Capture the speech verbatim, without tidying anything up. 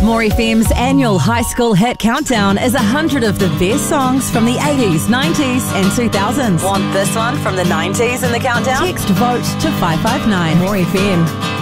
More F M's annual high school hit countdown is a hundred of the best songs from the eighties, nineties and two thousands. Want this one from the nineties in the countdown? Text VOTE to five five nine. More F M.